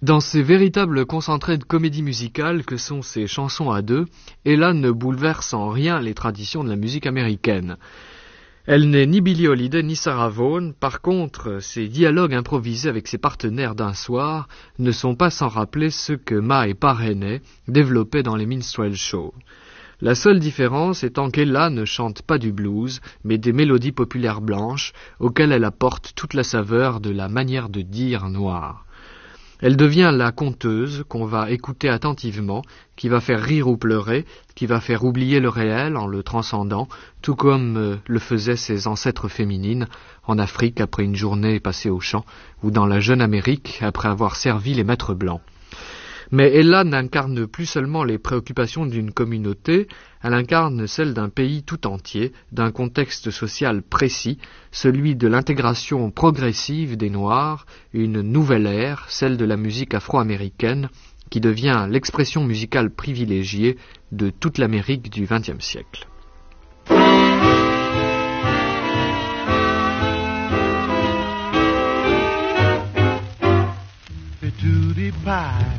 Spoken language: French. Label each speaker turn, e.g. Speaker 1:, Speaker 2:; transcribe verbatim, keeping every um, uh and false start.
Speaker 1: Dans ces véritables concentrés de comédie musicale que sont ces chansons à deux, Ella ne bouleverse en rien les traditions de la musique américaine. Elle n'est ni Billie Holiday ni Sarah Vaughan. Par contre, ses dialogues improvisés avec ses partenaires d'un soir ne sont pas sans rappeler ceux que Ma et Pa Rainey développaient dans les minstrel shows. La seule différence étant qu'Ella ne chante pas du blues, mais des mélodies populaires blanches, auxquelles elle apporte toute la saveur de la manière de dire noire. Elle devient la conteuse qu'on va écouter attentivement, qui va faire rire ou pleurer, qui va faire oublier le réel en le transcendant, tout comme euh, le faisaient ses ancêtres féminines en Afrique après une journée passée au champ, ou dans la jeune Amérique après avoir servi les maîtres blancs. Mais Ella n'incarne plus seulement les préoccupations d'une communauté, elle incarne celles d'un pays tout entier, d'un contexte social précis, celui de l'intégration progressive des Noirs, une nouvelle ère, celle de la musique afro-américaine, qui devient l'expression musicale privilégiée de toute l'Amérique du vingtième siècle.
Speaker 2: Tutti pie.